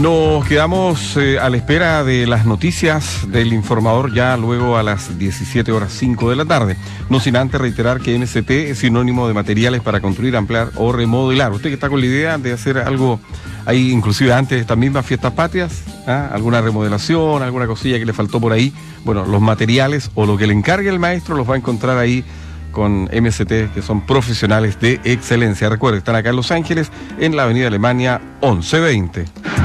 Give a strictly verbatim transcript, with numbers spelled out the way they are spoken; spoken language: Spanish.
Nos quedamos eh, a la espera de las noticias del informador ya luego a las diecisiete horas cinco de la tarde. No sin antes reiterar que M S T es sinónimo de materiales para construir, ampliar o remodelar. Usted que está con la idea de hacer algo ahí, inclusive antes de estas mismas fiestas patrias, ¿ah? Alguna remodelación, alguna cosilla que le faltó por ahí. Bueno, los materiales o lo que le encargue el maestro los va a encontrar ahí con M S T, que son profesionales de excelencia. Recuerden, están acá en Los Ángeles, en la avenida Alemania once veinte.